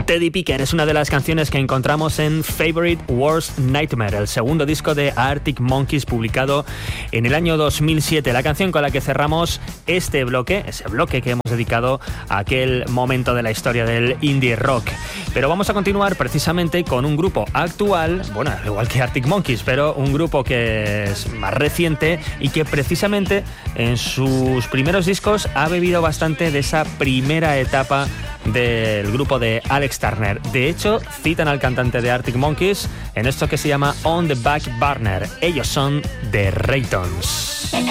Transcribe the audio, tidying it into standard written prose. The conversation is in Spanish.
Teddy Picker es una de las canciones que encontramos en Favorite Worst Nightmare, el segundo disco de Arctic Monkeys publicado en el año 2007. La canción con la que cerramos este bloque, ese bloque que hemos dedicado a aquel momento de la historia del indie rock. Pero vamos a continuar precisamente con un grupo actual, bueno, igual que Arctic Monkeys, pero un grupo que es más reciente y que precisamente en sus primeros discos ha bebido bastante de esa primera etapa del grupo de Alex Turner. De hecho, citan al cantante de Arctic Monkeys en esto que se llama On the Back Burner. Ellos son The Raytons.